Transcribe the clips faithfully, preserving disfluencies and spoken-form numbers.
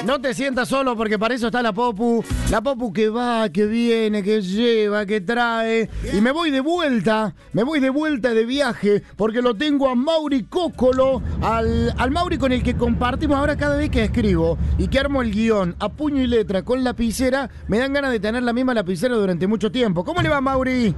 No te sientas solo porque para eso está la Popu. La Popu que va, que viene, que lleva, que trae. Y me voy de vuelta, me voy de vuelta de viaje porque lo tengo a Mauri Cócolo, al, al Mauri con el que compartimos ahora cada vez que escribo y que armo el guión a puño y letra con lapicera. Me dan ganas de tener la misma lapicera durante mucho tiempo. ¿Cómo le va, Mauri?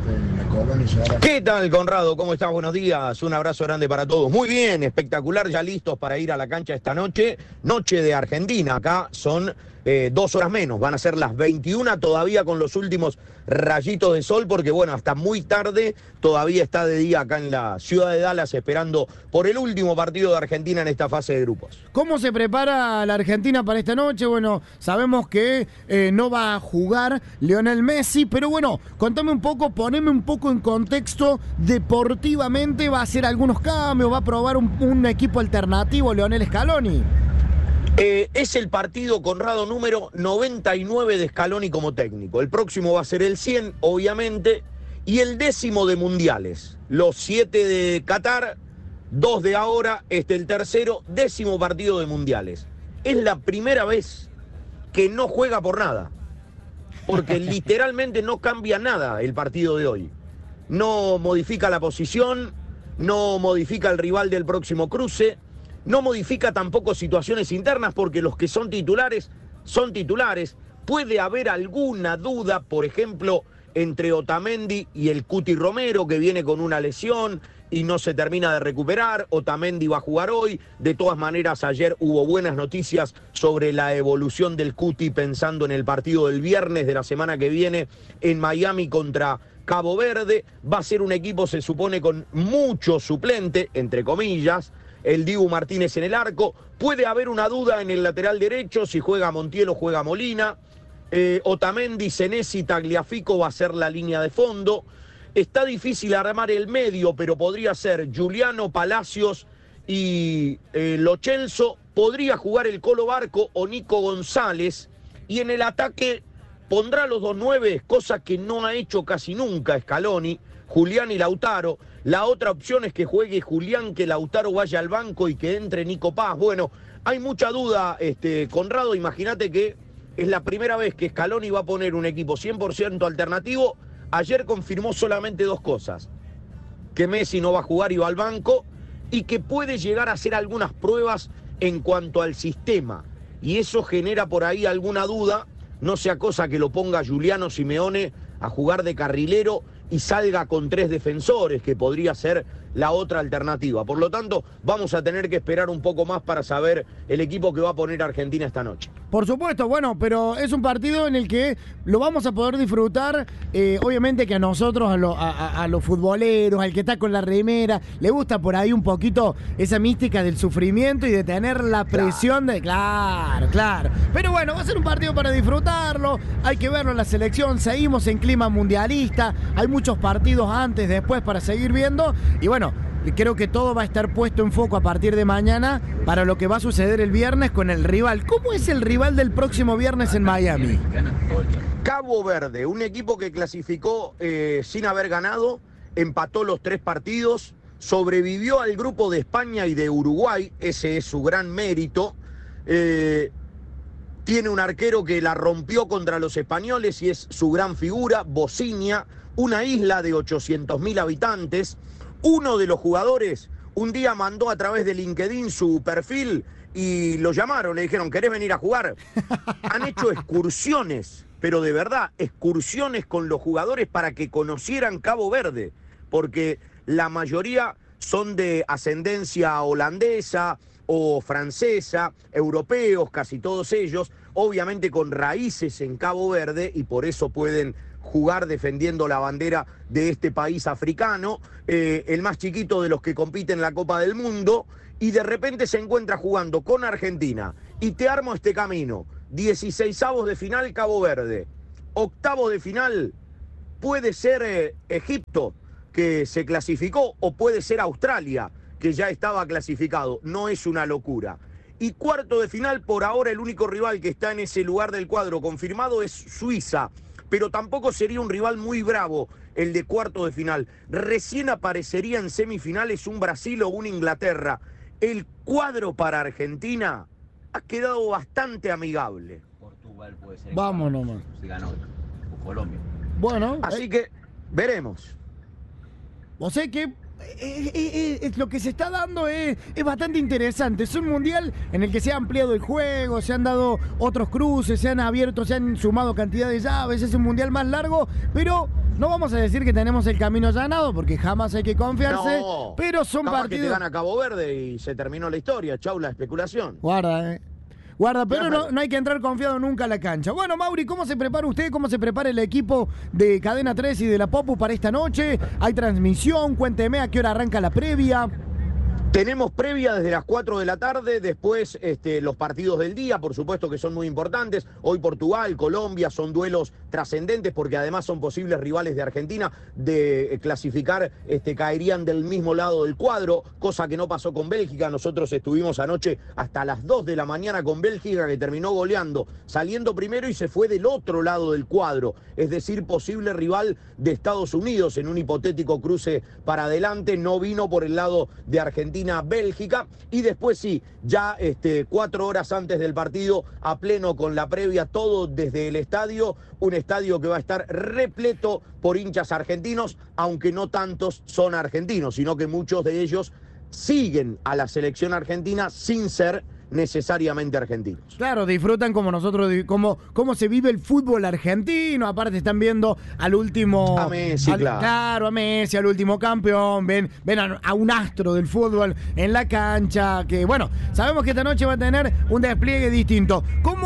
¿Qué tal, Conrado? ¿Cómo estás? Buenos días. Un abrazo grande para todos. Muy bien, espectacular, ya listos para ir a la cancha esta noche. Noche de Argentina. Acá son eh, dos horas menos. Van a ser las veintiuna todavía con los últimos rayitos de sol porque, bueno, hasta muy tarde todavía está de día acá en la ciudad de Dallas esperando por el último partido de Argentina en esta fase de grupos. ¿Cómo se prepara la Argentina para esta noche? Bueno, sabemos que eh, no va a jugar Lionel Messi, pero bueno, contame un poco, poneme un poco en contexto deportivamente. ¿Va a hacer algunos cambios? ¿Va a probar un, un equipo alternativo Lionel Scaloni? Eh, es el partido, Conrado, número noventa y nueve de Scaloni como técnico. El próximo va a ser el cien, obviamente, y el décimo de mundiales. Los siete de Qatar, dos de ahora, este el tercero, décimo partido de mundiales. Es la primera vez que no juega por nada, porque literalmente no cambia nada el partido de hoy. No modifica la posición, no modifica el rival del próximo cruce, no modifica tampoco situaciones internas porque los que son titulares son titulares. Puede haber alguna duda, por ejemplo, entre Otamendi y el Cuti Romero, que viene con una lesión y no se termina de recuperar. Otamendi va a jugar hoy. De todas maneras, ayer hubo buenas noticias sobre la evolución del Cuti pensando en el partido del viernes de la semana que viene en Miami contra Cabo Verde. Va a ser un equipo, se supone, con mucho suplente, entre comillas. El Dibu Martínez en el arco. Puede haber una duda en el lateral derecho, si juega Montiel o juega Molina. Eh, Otamendi, Senesi, Tagliafico va a ser la línea de fondo. Está difícil armar el medio, pero podría ser Giuliano, Palacios y eh, Lo Celso. Podría jugar el Colo Barco o Nico González. Y en el ataque pondrá los dos nueve, cosa que no ha hecho casi nunca Scaloni. Julián y Lautaro. La otra opción es que juegue Julián, que Lautaro vaya al banco y que entre Nico Paz. Bueno, hay mucha duda, este, Conrado. Imagínate que es la primera vez que Scaloni va a poner un equipo cien por ciento alternativo. Ayer confirmó solamente dos cosas: que Messi no va a jugar y va al banco, y que puede llegar a hacer algunas pruebas en cuanto al sistema. Y eso genera por ahí alguna duda. No sea cosa que lo ponga Giuliano Simeone a jugar de carrilero y salga con tres defensores, que podría ser la otra alternativa. Por lo tanto, vamos a tener que esperar un poco más para saber el equipo que va a poner Argentina esta noche. Por supuesto, bueno, pero es un partido en el que lo vamos a poder disfrutar. Eh, obviamente que a nosotros, a, lo, a, a los futboleros, al que está con la remera, le gusta por ahí un poquito esa mística del sufrimiento y de tener la presión claro. de... Claro, claro. Pero bueno, va a ser un partido para disfrutarlo. Hay que verlo en la selección. Seguimos en clima mundialista. Hay muchos partidos antes, después para seguir viendo. Y bueno, creo que todo va a estar puesto en foco a partir de mañana para lo que va a suceder el viernes con el rival. ¿Cómo es el rival del próximo viernes en Miami? Cabo Verde, un equipo que clasificó eh, sin haber ganado, empató los tres partidos, sobrevivió al grupo de España y de Uruguay, ese es su gran mérito. Eh, tiene un arquero que la rompió contra los españoles y es su gran figura, Bocinia, una isla de ochocientos mil habitantes. Uno de los jugadores un día mandó a través de LinkedIn su perfil y lo llamaron, le dijeron, ¿querés venir a jugar? Han hecho excursiones, pero de verdad, excursiones con los jugadores para que conocieran Cabo Verde, porque la mayoría son de ascendencia holandesa o francesa, europeos, casi todos ellos, obviamente con raíces en Cabo Verde, y por eso pueden jugar defendiendo la bandera de este país africano, eh, el más chiquito de los que compiten en la Copa del Mundo, y de repente se encuentra jugando con Argentina, y te armo este camino: dieciseisavos de final Cabo Verde, octavos de final puede ser eh, Egipto, que se clasificó, o puede ser Australia, que ya estaba clasificado, no es una locura. Y cuarto de final, por ahora el único rival que está en ese lugar del cuadro confirmado es Suiza, pero tampoco sería un rival muy bravo el de cuarto de final. Recién aparecería en semifinales un Brasil o una Inglaterra. El cuadro para Argentina ha quedado bastante amigable. Portugal puede ser. Vamos nomás. Si gana otro. O Colombia. Bueno, Así eh, que veremos. o sea que eh, eh, eh, eh, lo que se está dando es, es bastante interesante. Es un mundial en el que se ha ampliado el juego, se han dado otros cruces, se han abierto, se han sumado cantidad de llaves. Es un mundial más largo, pero no vamos a decir que tenemos el camino allanado, porque jamás hay que confiarse. No, pero son capaz partidos. que te gana Cabo Verde y se terminó la historia. Chau, la especulación. Guarda, eh. Guarda, pero Claro. no, no hay que entrar confiado nunca a la cancha. Bueno, Mauri, ¿cómo se prepara usted? ¿Cómo se prepara el equipo de Cadena tres y de la Popu para esta noche? ¿Hay transmisión? Cuénteme a qué hora arranca la previa. Tenemos previa desde las cuatro de la tarde, después este, los partidos del día, por supuesto que son muy importantes. Hoy Portugal, Colombia son duelos trascendentes porque además son posibles rivales de Argentina. De clasificar, este, caerían del mismo lado del cuadro, cosa que no pasó con Bélgica. Nosotros estuvimos anoche hasta las dos de la mañana con Bélgica, que terminó goleando, saliendo primero y se fue del otro lado del cuadro. Es decir, posible rival de Estados Unidos en un hipotético cruce para adelante. No vino por el lado de Argentina, Bélgica, y después sí, ya este, cuatro horas antes del partido, a pleno con la previa, todo desde el estadio, un estadio que va a estar repleto por hinchas argentinos, aunque no tantos son argentinos, sino que muchos de ellos siguen a la selección argentina sin ser necesariamente argentinos. Claro, disfrutan como nosotros, como, como se vive el fútbol argentino. Aparte están viendo al último... A Messi, al, claro. Claro, a Messi, al último campeón. Ven, ven a, a un astro del fútbol en la cancha. Que bueno, sabemos que esta noche va a tener un despliegue distinto.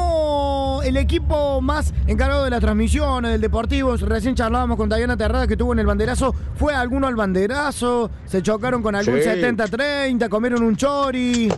¿Cómo el equipo más encargado de las transmisiones, del deportivo? Recién charlábamos con Diana Terrada, que tuvo en el banderazo. ¿Fue alguno al banderazo? ¿Se chocaron con algún Sí. setenta treinta? ¿Comieron un chori?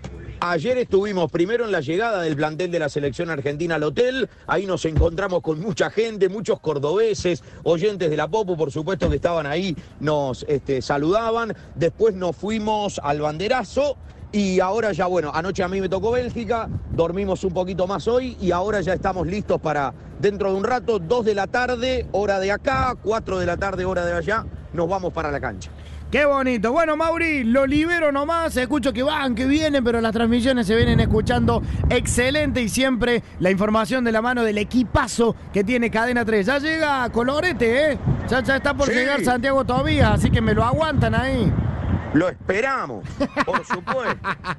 Ayer estuvimos primero en la llegada del plantel de la selección argentina al hotel. Ahí nos encontramos con mucha gente, muchos cordobeses, oyentes de la Popu, por supuesto, que estaban ahí, nos este, saludaban. Después nos fuimos al banderazo y ahora ya, bueno, anoche a mí me tocó Bélgica, dormimos un poquito más hoy y ahora ya estamos listos para, dentro de un rato, dos de la tarde, hora de acá, cuatro de la tarde, hora de allá, nos vamos para la cancha. Qué bonito. Bueno, Mauri, lo libero nomás. Escucho que van, que vienen, pero las transmisiones se vienen escuchando excelente y siempre la información de la mano del equipazo que tiene Cadena tres. Ya llega Colorete, ¿eh? Ya, ya está por Sí. llegar Santiago Tobías, así que me lo aguantan ahí. Lo esperamos, por supuesto.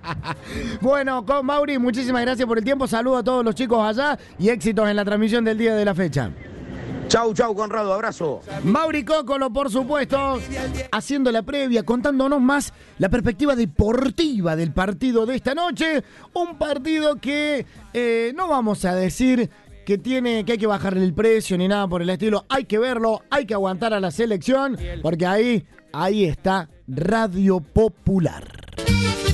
Bueno, con Mauri, muchísimas gracias por el tiempo. Saludo a todos los chicos allá y éxitos en la transmisión del día de la fecha. Chau, chau, Conrado, abrazo. Mauri Cócolo, por supuesto, haciendo la previa, contándonos más la perspectiva deportiva del partido de esta noche. Un partido que eh, no vamos a decir que tiene que hay que bajarle el precio ni nada por el estilo. Hay que verlo, hay que aguantar a la selección, porque ahí, ahí está Radio Popular.